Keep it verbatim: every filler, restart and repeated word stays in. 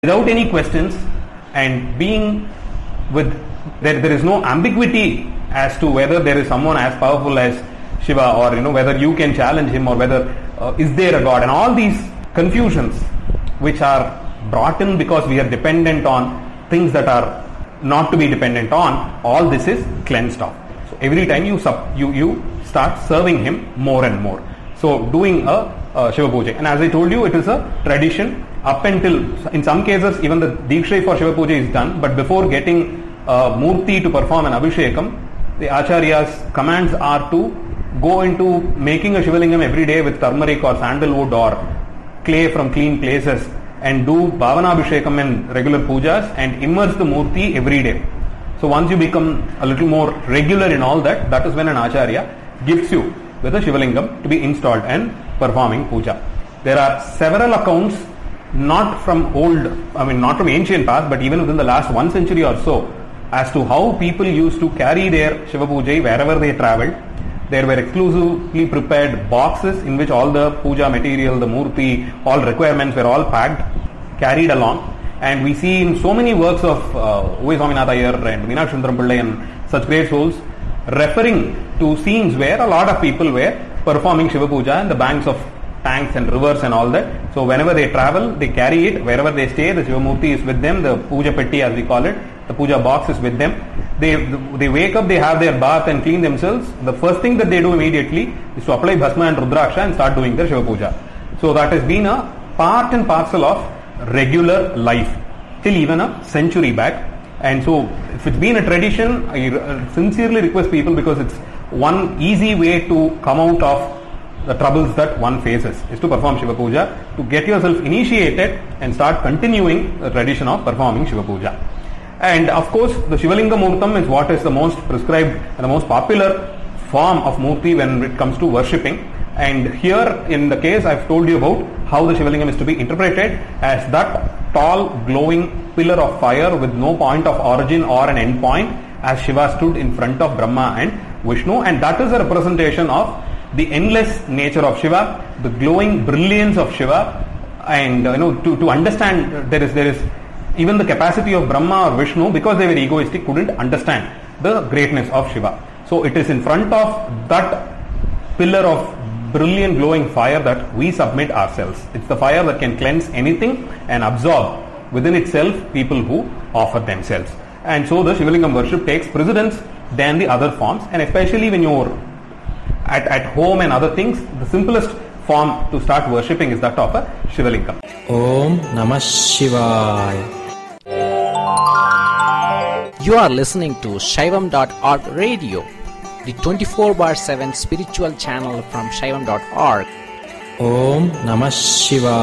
without any questions and being with there, there is no ambiguity as to whether there is someone as powerful as Shiva, or you know whether you can challenge him, or whether uh, is there a god, and all these confusions which are brought in because we are dependent on things that are not to be dependent on. All this is cleansed off. So every time you sub, you you start serving him more and more. So doing a, a Shiva Puja, and as I told you, it is a tradition up until, in some cases even the Diksha for Shiva Puja is done, but before getting a Murti to perform an Abhishekam, the Acharya's commands are to go into making a Shivalingam every day with turmeric or sandalwood or clay from clean places, and do Bhavana Abhishekam and regular pujas and immerse the Murti every day. So once you become a little more regular in all that, that is when an Acharya gifts you with a Shivalingam to be installed and performing puja. There are several accounts, not from old, I mean not from ancient past, but even within the last one century or so, as to how people used to carry their Shiva Puja wherever they travelled. There were exclusively prepared boxes in which all the puja material, the murti, all requirements were all packed, carried along. And we see in so many works of uh, O V. Swaminatha Iyer and Meenakshi Sundaram Pillai and such great souls, referring to scenes where a lot of people were performing Shiva Puja in the banks of tanks and rivers and all that. So whenever they travel, they carry it. Wherever they stay, the Shiva Murti is with them, the puja petti as we call it, the puja box is with them. They they wake up, they have their bath and clean themselves. The first thing that they do immediately is to apply Bhasma and Rudraksha and start doing their Shiva Puja. So that has been a part and parcel of regular life till even a century back. And so if it's been a tradition, I sincerely request people, because it's one easy way to come out of the troubles that one faces, is to perform Shiva Puja, to get yourself initiated and start continuing the tradition of performing Shiva Puja. And of course, the Shivalinga Murtam is what is the most prescribed and the most popular form of Murti when it comes to worshipping. And here in the case, I've told you about how the Shivalingam is to be interpreted as that tall, glowing pillar of fire with no point of origin or an end point, as Shiva stood in front of Brahma and Vishnu. And that is a representation of the endless nature of Shiva, the glowing brilliance of Shiva. And uh, you know, to, to understand, there is there is even the capacity of Brahma or Vishnu, because they were egoistic, couldn't understand the greatness of Shiva. So it is in front of that pillar of brilliant glowing fire that we submit ourselves. It's the fire that can cleanse anything and absorb within itself people who offer themselves. And so the Shivalingam worship takes precedence than the other forms, and especially when you're at, at home and other things, the simplest form to start worshipping is that of a Shivalingam. Om Namah Shivaya. You are listening to Shaivam dot org radio, the twenty-four bar seven spiritual channel from Shaivam dot org. Om Namah Shivaya.